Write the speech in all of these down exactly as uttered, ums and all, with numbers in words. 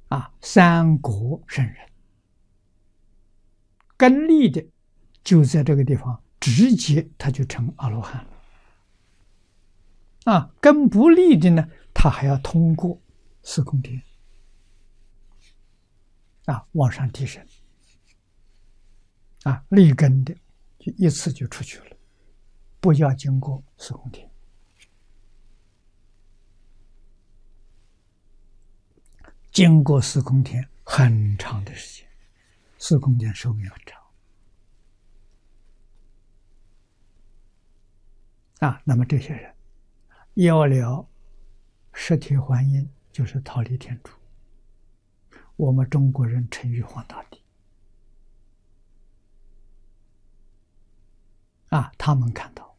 啊，三国圣人，根利的就在这个地方，直接他就成阿罗汉了。啊，根不利的呢，他还要通过四空天啊往上提升。啊，利根的就一次就出去了，不要经过四空天。经过四空天很长的时间，四空天寿命很长啊。那么这些人要了实体还阴，就是逃离天主。我们中国人称玉皇大帝啊，他们看到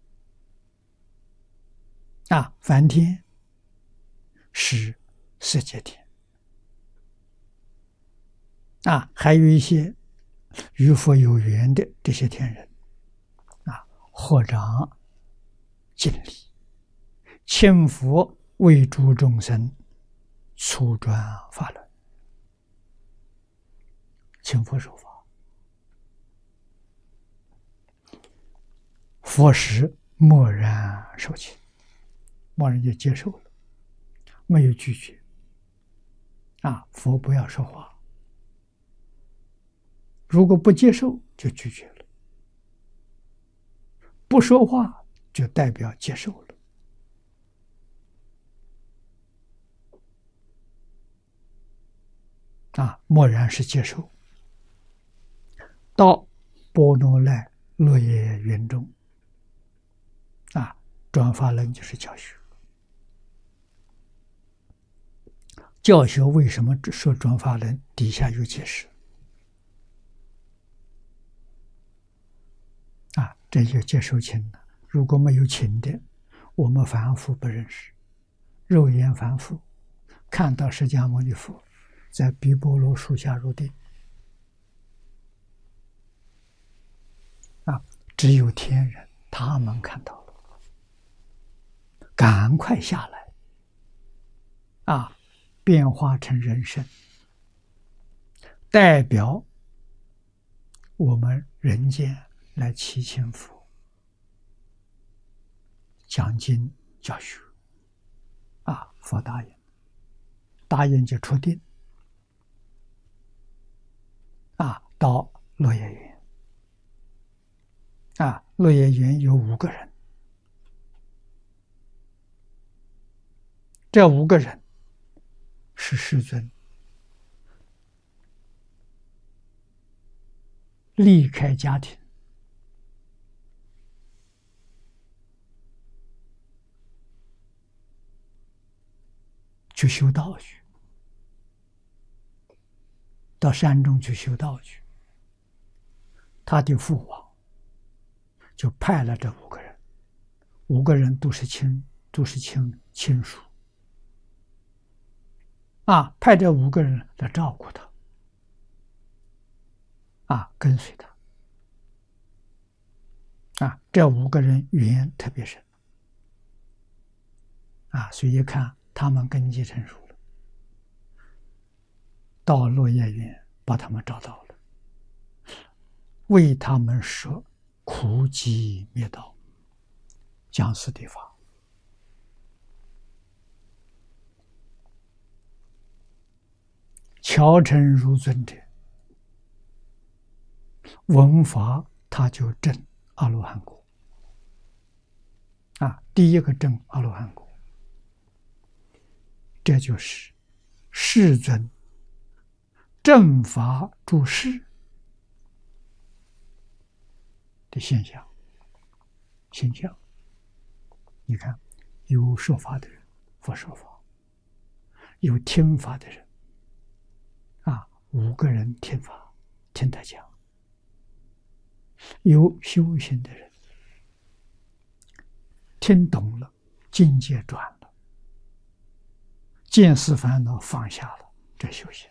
啊，梵天是色界天啊，还有一些与佛有缘的这些天人啊，合掌敬礼，请佛为诸众生初转法轮，请佛说法，佛时默然受请，默然就接受了，没有拒绝啊，佛不要说话。如果不接受，就拒绝了；不说话，就代表接受了。啊，默然是接受。到波罗奈落叶园中，啊，转法轮就是教学。教学为什么说转法轮？底下有解释。啊，这就接受情了。如果没有情的，我们凡夫不认识，肉眼凡夫看到释迦牟尼佛在毗波罗树下入定，啊，只有天人他们看到了，赶快下来，啊，变化成人身，代表我们人间来祈请佛讲经教学啊，佛答应，答应就出定啊，到落叶园啊，落叶园有五个人，这五个人是世尊离开家庭，去修道去，到山中去修道去。他的父王就派了这五个人，五个人都是亲，都是亲亲属啊，派这五个人来照顾他，啊，跟随他，啊，这五个人缘特别深，啊，所以一看他们根基成熟了，到落叶园把他们找到了，为他们说苦集灭道，讲四谛法。乔成如尊者闻法，他就证阿罗汉果啊，第一个证阿罗汉果。这就是世尊正法住世的现象。现象，你看，有说法的人，佛说法；有听法的人，啊，五个人听法，听他讲；有修行的人，听懂了，境界转了，见思烦恼放下了，这修行。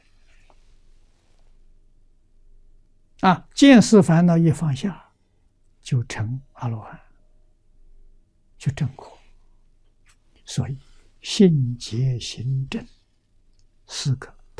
啊，见思烦恼一放下，就成阿罗汉，就正果。所以信解行证四个